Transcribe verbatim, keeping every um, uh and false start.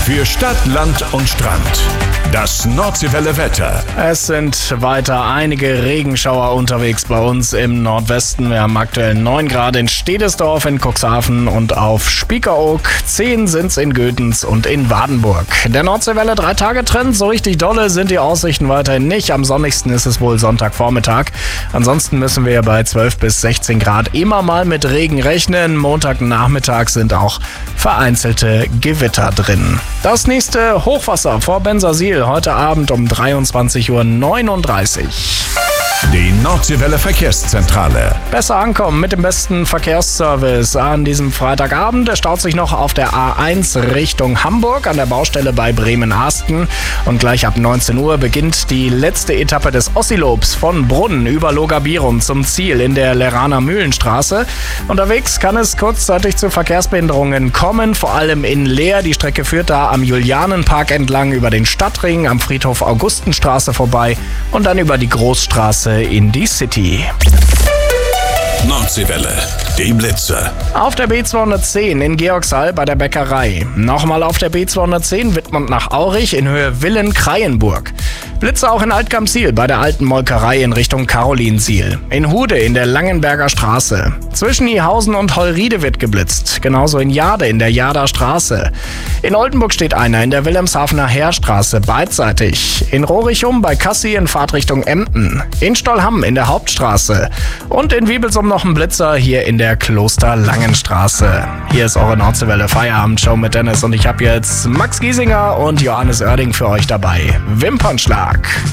Für Stadt, Land und Strand. Das Nordseewelle Wetter. Es sind weiter einige Regenschauer unterwegs bei uns im Nordwesten. Wir haben aktuell neun Grad in Stedesdorf, in Cuxhaven und auf Spiekeroog. zehn sind's in Götens und in Wadenburg. Der Nordseewelle drei-Tage-Trend, so richtig dolle sind die Aussichten weiterhin nicht. Am sonnigsten ist es wohl Sonntagvormittag. Ansonsten müssen wir bei zwölf bis sechzehn Grad immer mal mit Regen rechnen. Montagnachmittag sind auch vereinzelte Gewitter drin. Das nächste Hochwasser vor Bensersiel heute Abend um dreiundzwanzig Uhr neununddreißig. Die Nordseewelle Verkehrszentrale. Besser ankommen mit dem besten Verkehrsservice an diesem Freitagabend. Er staut sich noch auf der A eins Richtung Hamburg an der Baustelle bei Bremen-Hasten. Und gleich ab neunzehn Uhr beginnt die letzte Etappe des Ossilobs von Brunn über Logabirum zum Ziel in der Leraner Mühlenstraße. Unterwegs kann es kurzzeitig zu Verkehrsbehinderungen kommen, vor allem in Leer. Die Strecke führt da am Julianenpark entlang über den Stadtring, am Friedhof Augustenstraße vorbei und dann über die Großstraße in die City. Nordseewelle, die Blitze. Auf der B zweihundertzehn in Georgshall bei der Bäckerei. Nochmal auf der B zweihundertzehn Wittmund nach Aurich in Höhe Villen-Kreienburg. Blitze auch in Altkamp-Siel bei der alten Molkerei in Richtung Karolinsiel. In Hude in der Langenberger Straße. Zwischen Ihausen und Heuriede wird geblitzt. Genauso in Jade in der Jader Straße. In Oldenburg steht einer in der Wilhelmshavener Heerstraße beidseitig. In Rohrichum bei Kassi in Fahrtrichtung Emden. In Stollhamm in der Hauptstraße. Und in Wiebelsum noch ein Blitzer hier in der Klosterlangenstraße. Hier ist eure Nordseewelle Feierabendshow mit Dennis und ich habe jetzt Max Giesinger und Johannes Oerding für euch dabei. Wimpernschlag.